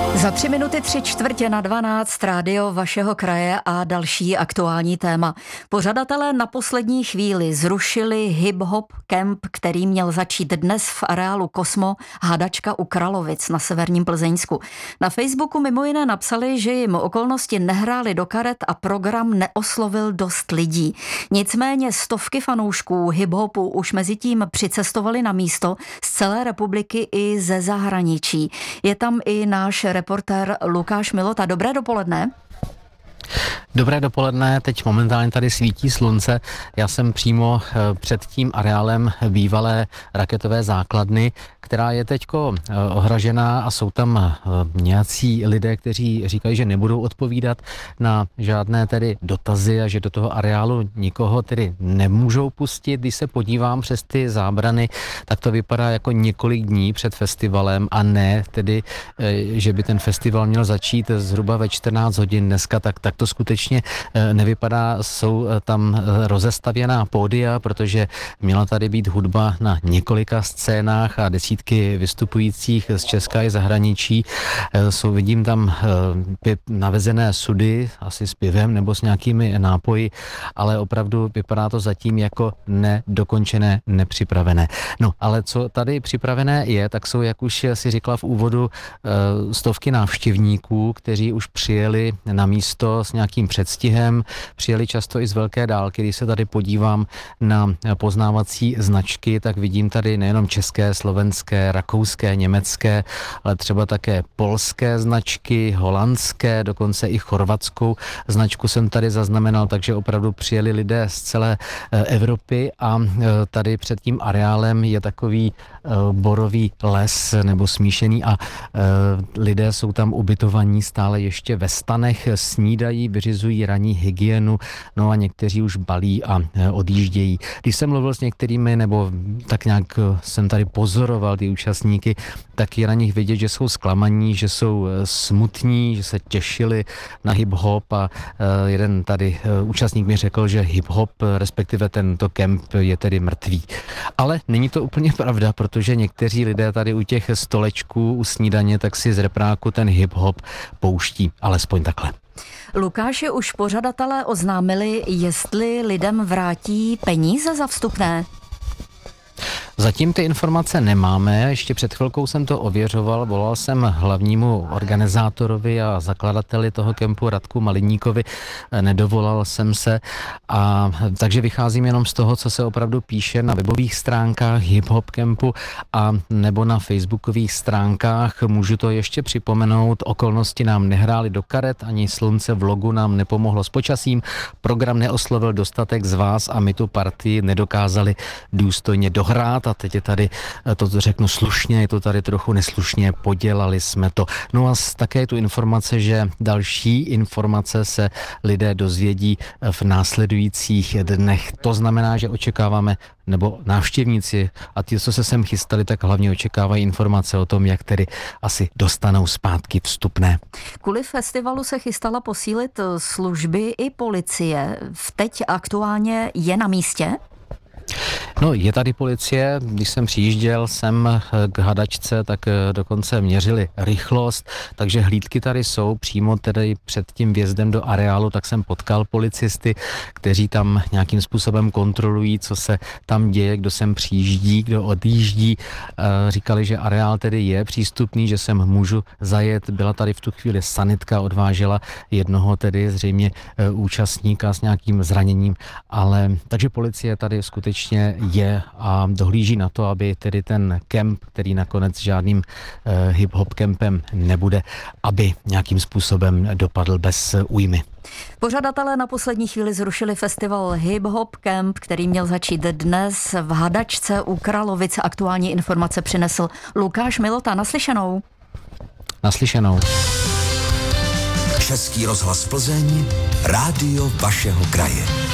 Za 3 minuty 3:45 rádio vašeho kraje a další aktuální téma. Pořadatelé na poslední chvíli zrušili hip-hop kemp, který měl začít dnes v areálu Kosmo Hadačka u Kralovic na severním Plzeňsku. Na Facebooku mimo jiné napsali, že jim okolnosti nehrály do karet a program neoslovil dost lidí. Nicméně stovky fanoušků hip-hopu už mezi tím přicestovali na místo z celé republiky i ze zahraničí. Je tam i náš reportér Lukáš Milota. Dobré dopoledne. Dobré dopoledne, teď momentálně tady svítí slunce. Já jsem přímo před tím areálem bývalé raketové základny, která je teďko ohražená a jsou tam nějací lidé, kteří říkají, že nebudou odpovídat na žádné tedy dotazy a že do toho areálu nikoho tedy nemůžou pustit. Když se podívám přes ty zábrany, tak to vypadá jako několik dní před festivalem a ne tedy, že by ten festival měl začít zhruba ve 14 hodin dneska, tak to skutečně nevypadá. Jsou tam rozestavěná pódia, protože měla tady být hudba na několika scénách a desítky vystupujících z Česka i zahraničí. Vidím tam navezené sudy, asi s pivem nebo s nějakými nápoji, ale opravdu vypadá to zatím jako nedokončené, nepřipravené. No, ale co tady připravené je, tak jsou, jak už si říkala v úvodu, stovky návštěvníků, kteří už přijeli na místo s nějakým předstihem, přijeli často i z velké dálky. Když se tady podívám na poznávací značky, tak vidím tady nejenom české, slovenské, rakouské, německé, ale třeba také polské značky, holandské, dokonce i chorvatskou značku jsem tady zaznamenal, takže opravdu přijeli lidé z celé Evropy a tady před tím areálem je takový borový les nebo smíšený a lidé jsou tam ubytovaní stále ještě ve stanech, snídají, vyřizují ranní hygienu, no a někteří už balí a odjíždějí. Když jsem mluvil s některými, nebo tak nějak jsem tady pozoroval ty účastníky, tak je na nich vidět, že jsou zklamaní, že jsou smutní, že se těšili na hip-hop a jeden tady účastník mi řekl, že hip-hop, respektive tento kemp je tedy mrtvý. Ale není to úplně pravda, protože někteří lidé tady u těch stolečků u snídaně tak si z repráku ten hip-hop pouští, alespoň takhle. Lukáši, už pořadatelé oznámili, jestli lidem vrátí peníze za vstupné? Zatím ty informace nemáme, ještě před chvilkou jsem to ověřoval, volal jsem hlavnímu organizátorovi a zakladateli toho kempu Radku Maliníkovi, nedovolal jsem se, a takže vycházím jenom z toho, co se opravdu píše na webových stránkách hip-hop kempu a nebo na facebookových stránkách. Můžu to ještě připomenout, okolnosti nám nehrály do karet, ani slunce v logu nám nepomohlo s počasím, program neoslovil dostatek z vás a my tu partii nedokázali důstojně dohrát. A teď je tady, to řeknu slušně, je to tady trochu neslušně, podělali jsme to. No a také je tu informace, že další informace se lidé dozvědí v následujících dnech. To znamená, že očekáváme, nebo návštěvníci a ti, co se sem chystali, tak hlavně očekávají informace o tom, jak tedy asi dostanou zpátky vstupné. Kvůli festivalu se chystala posílit služby i policie. Teď aktuálně je na místě? No, je tady policie, když jsem přijížděl sem k Hadačce, tak dokonce měřili rychlost, takže hlídky tady jsou, přímo tedy před tím vjezdem do areálu, tak jsem potkal policisty, kteří tam nějakým způsobem kontrolují, co se tam děje, kdo sem přijíždí, kdo odjíždí. Říkali, že areál tedy je přístupný, že sem můžu zajet. Byla tady v tu chvíli sanitka, odvážela jednoho tedy zřejmě účastníka s nějakým zraněním, ale takže policie tady skutečně je a dohlíží na to, aby tedy ten kemp, který nakonec žádným hip-hop kempem nebude, aby nějakým způsobem dopadl bez újmy. Pořadatelé na poslední chvíli zrušili festival Hip Hop Camp, který měl začít dnes v Hadačce u Kralovic. Aktuální informace přinesl Lukáš Milota. Naslyšenou. Naslyšenou. Český rozhlas Plzeň, rádio vašeho kraje.